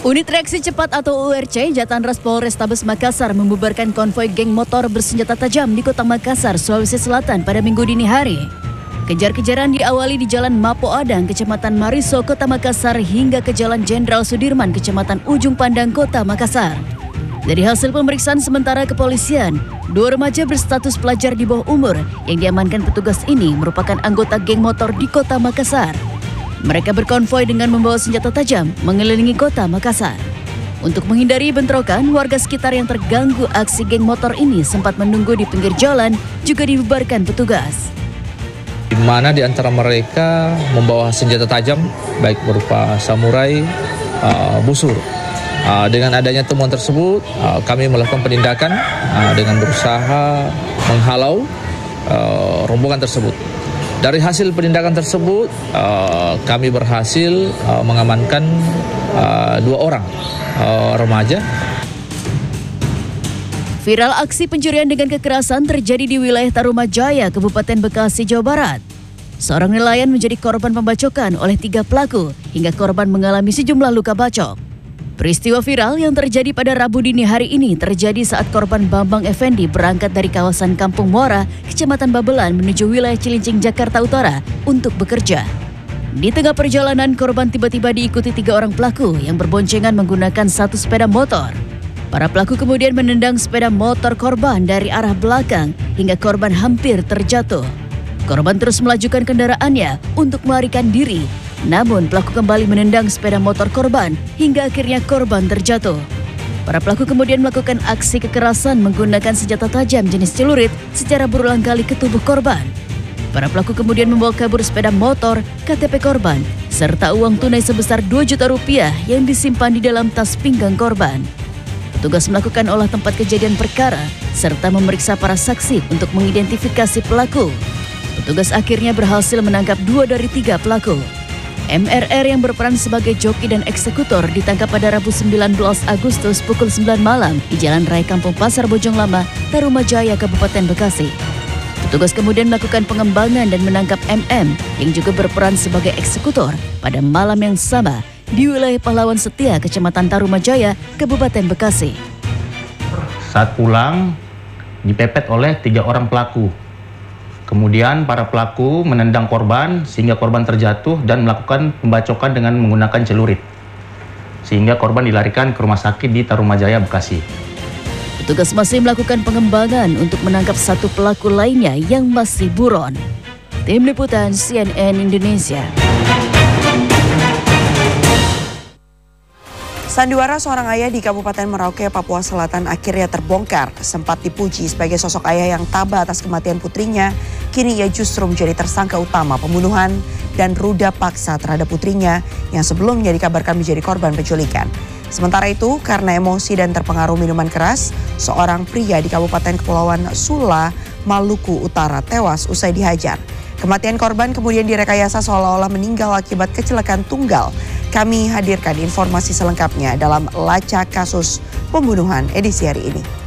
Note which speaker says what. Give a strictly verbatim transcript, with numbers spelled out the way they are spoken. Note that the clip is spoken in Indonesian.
Speaker 1: Unit Reaksi Cepat atau U R C Jatan Ras Polrestabes Makassar membubarkan konvoi geng motor bersenjata tajam di Kota Makassar, Sulawesi Selatan pada Minggu dini hari. Kejar-kejaran diawali di Jalan Mapo Adang, Kecamatan Mariso, Kota Makassar hingga ke Jalan Jenderal Sudirman, Kecamatan Ujung Pandang, Kota Makassar. Dari hasil pemeriksaan sementara kepolisian, dua remaja berstatus pelajar di bawah umur yang diamankan petugas ini merupakan anggota geng motor di Kota Makassar. Mereka berkonvoi dengan membawa senjata tajam mengelilingi Kota Makassar. Untuk menghindari bentrokan, warga sekitar yang terganggu aksi geng motor ini sempat menunggu di pinggir jalan juga dibubarkan petugas.
Speaker 2: Di mana di antara mereka membawa senjata tajam, baik berupa samurai, uh, busur. Uh, dengan adanya temuan tersebut, uh, kami melakukan penindakan uh, dengan berusaha menghalau uh, rombongan tersebut. Dari hasil penindakan tersebut, uh, kami berhasil uh, mengamankan uh, dua orang uh, remaja.
Speaker 1: Viral aksi pencurian dengan kekerasan terjadi di wilayah Tarumajaya, Kabupaten Bekasi, Jawa Barat. Seorang nelayan menjadi korban pembacokan oleh tiga pelaku hingga korban mengalami sejumlah luka bacok. Peristiwa viral yang terjadi pada Rabu dini hari ini terjadi saat korban Bambang Effendi berangkat dari kawasan Kampung Muara, Kecamatan Babelan menuju wilayah Cilincing, Jakarta Utara untuk bekerja. Di tengah perjalanan, korban tiba-tiba diikuti tiga orang pelaku yang berboncengan menggunakan satu sepeda motor. Para pelaku kemudian menendang sepeda motor korban dari arah belakang hingga korban hampir terjatuh. Korban terus melajukan kendaraannya untuk melarikan diri. Namun pelaku kembali menendang sepeda motor korban hingga akhirnya korban terjatuh. Para pelaku kemudian melakukan aksi kekerasan menggunakan senjata tajam jenis celurit secara berulang kali ke tubuh korban. Para pelaku kemudian membawa kabur sepeda motor, K T P korban, serta uang tunai sebesar dua juta rupiah yang disimpan di dalam tas pinggang korban. Petugas melakukan olah tempat kejadian perkara serta memeriksa para saksi untuk mengidentifikasi pelaku. Petugas akhirnya berhasil menangkap dua dari tiga pelaku. M R R yang berperan sebagai joki dan eksekutor ditangkap pada Rabu sembilan belas Agustus pukul sembilan malam di Jalan Raya Kampung Pasar Bojong Lama, Tarumajaya, Kabupaten Bekasi. Petugas kemudian melakukan pengembangan dan menangkap M M yang juga berperan sebagai eksekutor pada malam yang sama di wilayah Pahlawan Setia, Kecamatan Tarumajaya, Kabupaten Bekasi.
Speaker 3: Saat pulang, dipepet oleh tiga orang pelaku. Kemudian para pelaku menendang korban sehingga korban terjatuh dan melakukan pembacokan dengan menggunakan celurit. Sehingga korban dilarikan ke rumah sakit di Tarumajaya, Bekasi.
Speaker 1: Petugas masih melakukan pengembangan untuk menangkap satu pelaku lainnya yang masih buron. Tim Liputan C N N Indonesia.
Speaker 4: Sandiwara seorang ayah di Kabupaten Merauke, Papua Selatan akhirnya terbongkar. Sempat dipuji sebagai sosok ayah yang tabah atas kematian putrinya, kini ia justru menjadi tersangka utama pembunuhan dan ruda paksa terhadap putrinya yang sebelumnya dikabarkan menjadi korban penculikan. Sementara itu, karena emosi dan terpengaruh minuman keras, seorang pria di Kabupaten Kepulauan Sula, Maluku Utara tewas usai dihajar. Kematian korban kemudian direkayasa seolah-olah meninggal akibat kecelakaan tunggal. Kami hadirkan informasi selengkapnya dalam Lacak Kasus Pembunuhan edisi hari ini.